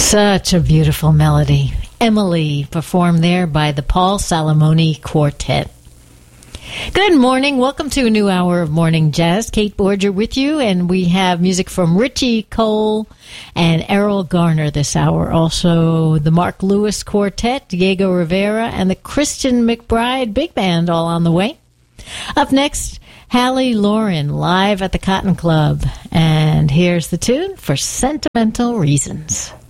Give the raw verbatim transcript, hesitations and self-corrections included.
Such a beautiful melody. Emily, performed there by the Paul Salamoni Quartet. Good morning. Welcome to a new hour of Morning Jazz. Kate Borger with you, and we have music from Richie Cole and Errol Garner this hour. Also, the Mark Lewis Quartet, Diego Rivera, and the Christian McBride Big Band all on the way. Up next, Hallie Lauren live at the Cotton Club. And here's the tune, For Sentimental Reasons.